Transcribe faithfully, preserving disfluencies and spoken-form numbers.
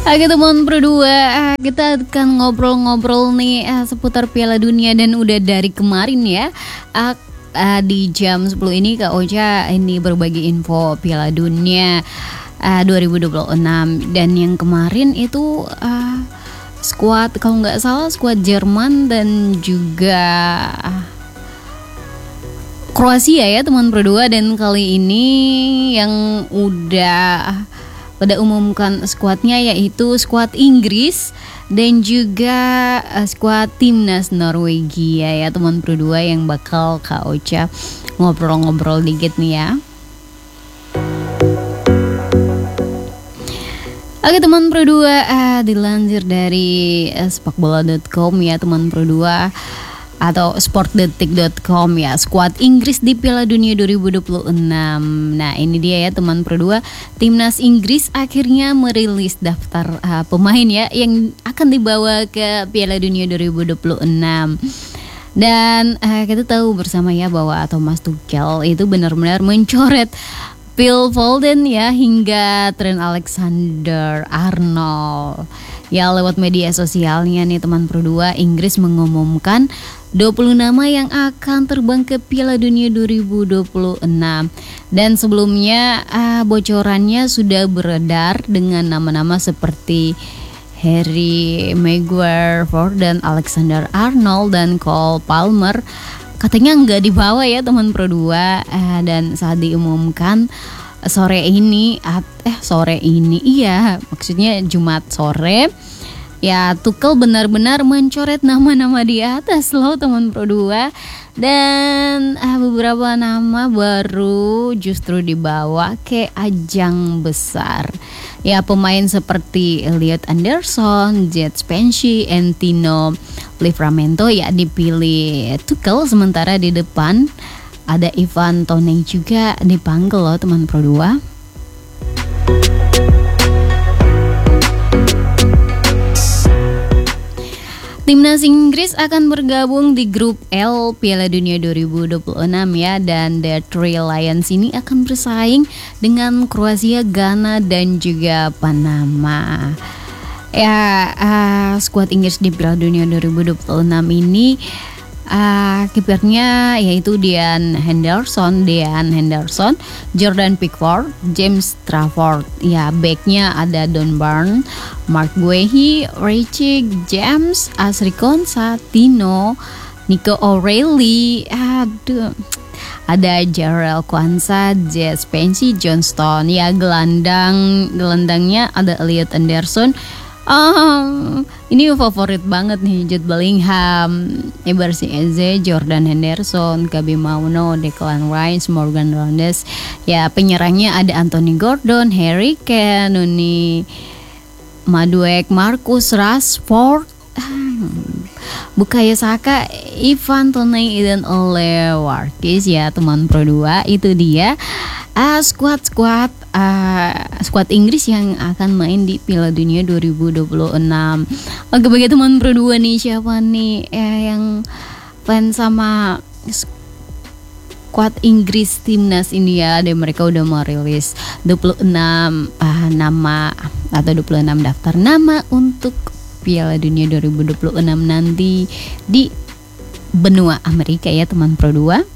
Oke teman berdua, eh, kita akan ngobrol-ngobrol nih eh, seputar Piala Dunia dan udah dari kemarin ya. Eh, eh, di jam sepuluh ini Kak Ocha ini berbagi info Piala Dunia eh, dua ribu dua puluh enam, dan yang kemarin itu eh, skuad kalau nggak salah skuad Jerman dan juga eh, Kroasia ya teman berdua, dan kali ini yang udah pada umumkan skuadnya yaitu skuad Inggris dan juga uh, skuad timnas Norwegia ya teman berdua, yang bakal Kak Ocha ngobrol-ngobrol dikit nih ya. Oke teman berdua, uh, dilansir dari uh, sepakbola dot com ya teman berdua, atau sportdetik dot com ya, skuad Inggris di Piala Dunia dua ribu dua puluh enam. Nah ini dia ya teman berdua, timnas Inggris akhirnya merilis daftar uh, pemain ya yang akan dibawa ke Piala Dunia dua ribu dua puluh enam. Dan uh, kita tahu bersama ya bahwa Thomas Tuchel itu benar-benar mencoret Phil Foden ya hingga Trent Alexander-Arnold. Ya lewat media sosialnya nih teman berdua, Inggris mengumumkan dua puluh nama yang akan terbang ke Piala Dunia dua ribu dua puluh enam. Dan sebelumnya uh, bocorannya sudah beredar dengan nama-nama seperti Harry Maguire, Foden, Alexander-Arnold dan Cole Palmer. Katanya nggak dibawa ya teman berdua, uh, dan saat diumumkan sore ini eh sore ini iya maksudnya Jumat sore ya, Tuchel benar-benar mencoret nama-nama di atas loh teman berdua, dan uh, beberapa nama baru justru dibawa ke ajang besar ya. Pemain seperti Elliot Anderson, Jed Spence, Tino Livramento ya dipilih Tuchel, sementara di depan ada Ivan Toney juga dipanggil loh teman berdua. Timnas Inggris akan bergabung di grup L Piala Dunia dua ribu dua puluh enam ya, dan The Three Lions ini akan bersaing dengan Kroasia, Ghana dan juga Panama. Ya, uh, skuad Inggris di Piala Dunia dua ribu dua puluh enam ini Uh, kipernya yaitu Dean Henderson, Dean Henderson, Jordan Pickford, James Trafford. Ya, backnya ada Don Barnes, Mark Guehi, Richie James, Asri Konsa, Tino, Nico O'Reilly, aduh, ada Jarrell Kwanzaa, Jed Spence, John Stone. Ya, gelandang gelandangnya ada Elliot Anderson. Um, ini favorit banget nih, Jude Bellingham, Ebersy Eze, Jordan Henderson, Gabi Mauno, Declan Rice, Morgan Rondes. Ya, penyerangnya ada Anthony Gordon, Harry Kane, Nuni Madueke, Marcus Rashford, Bukayo Saka, Ivan Toney dan Ole Watkins ya teman berdua. Itu dia uh, skuad-skuad uh, skuad Inggris yang akan main di Piala Dunia dua ribu dua puluh enam. Oke, bagi teman berdua nih, siapa nih eh, yang fans sama skuad Inggris timnas India, dan mereka udah merilis dua puluh enam uh, nama atau dua puluh enam daftar nama untuk Piala Dunia dua ribu dua puluh enam nanti di benua Amerika ya teman berdua.